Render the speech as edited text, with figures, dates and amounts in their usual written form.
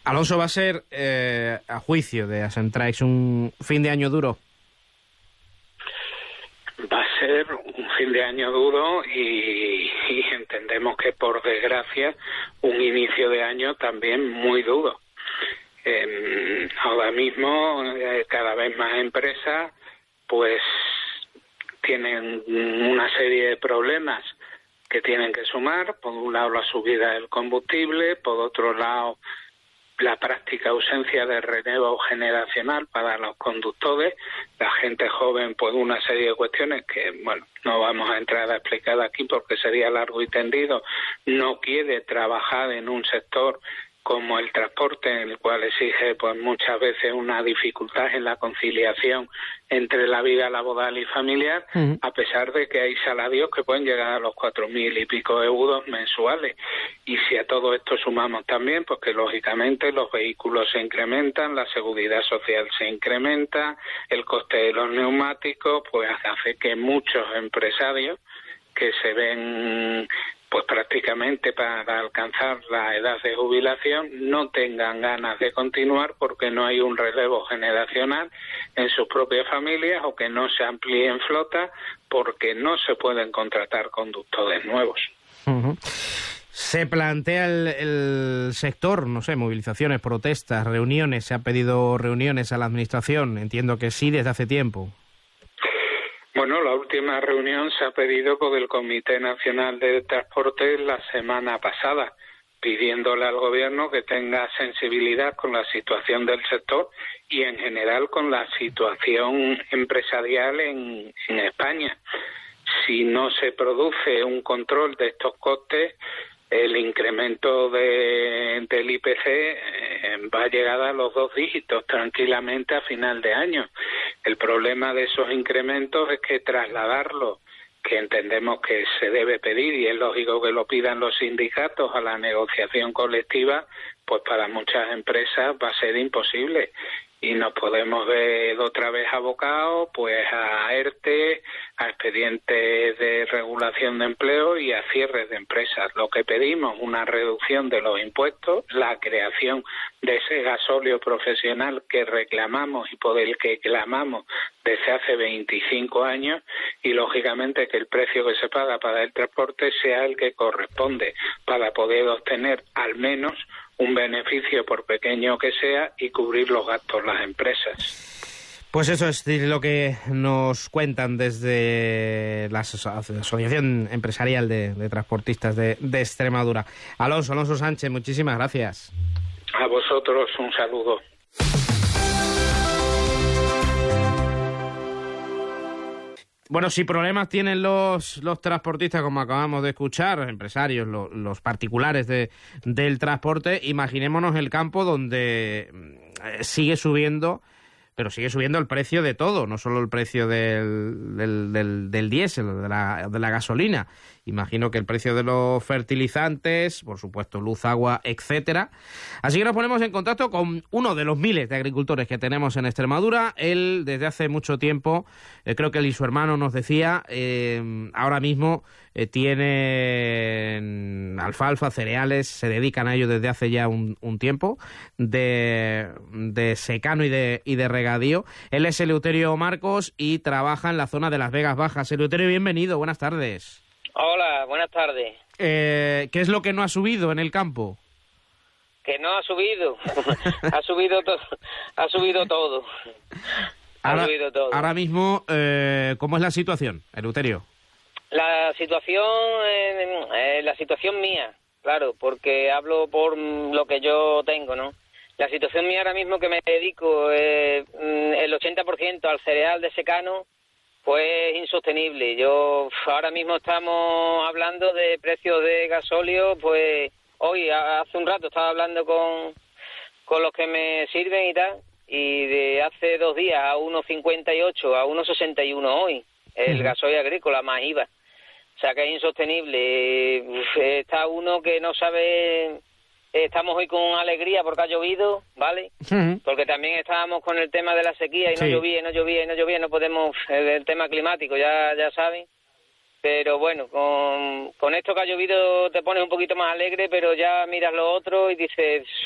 Alonso, ¿va a ser, a juicio de Asentraix, un fin de año duro? Va a ser un fin de año duro y entendemos que, por desgracia, un inicio de año también muy duro. Ahora mismo cada vez más empresas pues tienen una serie de problemas que tienen que sumar. Por un lado, la subida del combustible, por otro lado, la práctica ausencia de relevo generacional para los conductores, la gente joven, pues una serie de cuestiones que, bueno, no vamos a entrar a explicar aquí porque sería largo y tendido, no quiere trabajar en un sector como el transporte, en el cual exige pues muchas veces una dificultad en la conciliación entre la vida laboral y familiar, a pesar de que hay salarios que pueden llegar a los 4.000 y pico euros mensuales. Y si a todo esto sumamos también, pues que lógicamente los vehículos se incrementan, la seguridad social se incrementa, el coste de los neumáticos, pues hace que muchos empresarios que se ven pues prácticamente para alcanzar la edad de jubilación no tengan ganas de continuar porque no hay un relevo generacional en sus propias familias, o que no se amplíen flotas porque no se pueden contratar conductores nuevos. Se plantea el sector, no sé, movilizaciones, protestas, reuniones. ¿Se ha pedido reuniones a la administración? Entiendo que sí, desde hace tiempo. Bueno, la última reunión se ha pedido por el Comité Nacional de Transporte la semana pasada, pidiéndole al gobierno que tenga sensibilidad con la situación del sector y en general con la situación empresarial en España. Si no se produce un control de estos costes, el incremento del IPC va a llegar a los 2 dígitos tranquilamente a final de año. El problema de esos incrementos es que trasladarlo, que entendemos que se debe pedir, y es lógico que lo pidan los sindicatos, a la negociación colectiva, pues para muchas empresas va a ser imposible. Y nos podemos ver otra vez abocados pues a ERTE, a expedientes de regulación de empleo y a cierres de empresas. Lo que pedimos, una reducción de los impuestos, la creación de ese gasóleo profesional que reclamamos y por el que clamamos desde hace 25 años, y lógicamente que el precio que se paga para el transporte sea el que corresponde para poder obtener al menos un beneficio, por pequeño que sea, y cubrir los gastos las empresas. Pues eso es lo que nos cuentan desde la Asociación Empresarial de Transportistas de Extremadura. Alonso Sánchez, muchísimas gracias. A vosotros un saludo. Bueno, si problemas tienen los transportistas, como acabamos de escuchar, empresarios, los particulares del transporte, imaginémonos el campo donde sigue subiendo, pero sigue subiendo el precio de todo, no solo el precio del diésel, de la gasolina. Imagino que el precio de los fertilizantes, por supuesto, luz, agua, etcétera. Así que nos ponemos en contacto con uno de los miles de agricultores que tenemos en Extremadura. Él, desde hace mucho tiempo, creo que él y su hermano nos decía, ahora mismo tienen alfalfa, cereales, se dedican a ello desde hace ya un tiempo, de secano y de regadío. Él es Eleuterio Marcos y trabaja en la zona de Las Vegas Bajas. Eleuterio, bienvenido, buenas tardes. Hola, buenas tardes. ¿Qué es lo que no ha subido en el campo? Que no ha subido. Ha subido todo. Ha subido todo. Ahora mismo, ¿cómo es la situación, Eleuterio? La situación mía, claro, porque hablo por lo que yo tengo, ¿no? La situación mía ahora mismo, que me dedico el 80% al cereal de secano, pues insostenible. Yo ahora mismo estamos hablando de precios de gasóleo, pues hoy, hace un rato, estaba hablando con los que me sirven y tal, y de hace 2 días a 1,58 a 1,61 hoy, el gasoil agrícola más IVA. O sea que es insostenible. Está uno que no sabe. Estamos hoy con alegría porque ha llovido, ¿vale? Porque también estábamos con el tema de la sequía y no llovía, no podemos, el tema climático, ya saben. Pero bueno, con esto que ha llovido te pones un poquito más alegre, pero ya miras lo otro y dices,